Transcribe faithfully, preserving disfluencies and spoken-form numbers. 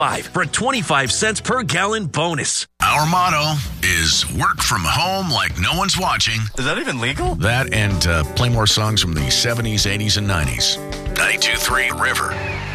five for a twenty-five cents per gallon bonus. Our motto is work from home like no one's watching. Is that even legal? That and uh, play more songs from the seventies, eighties, and nineties. ninety-two point three River.